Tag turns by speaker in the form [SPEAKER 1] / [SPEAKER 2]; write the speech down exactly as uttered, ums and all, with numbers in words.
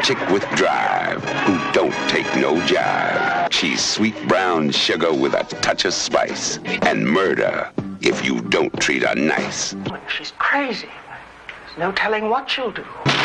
[SPEAKER 1] chick with drive who don't take no jive. She's sweet brown sugar with a touch of spice, and murder if you don't treat her nice.
[SPEAKER 2] She's crazy. There's no telling what she'll do.